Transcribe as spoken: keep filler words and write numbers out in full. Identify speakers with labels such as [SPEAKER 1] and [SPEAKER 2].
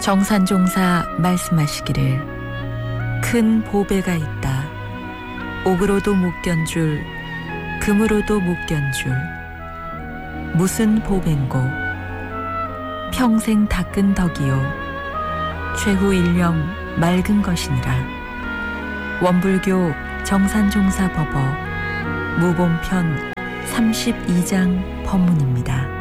[SPEAKER 1] 정산종사 말씀하시기를 큰 보배가 있다. 옥으로도 못 견줄 금으로도 못 견줄 무슨 보배인고 평생 닦은 덕이요 최후 일념 맑은 것이니라. 원불교 정산종사 법어 무본편 삼십이 장 법문입니다.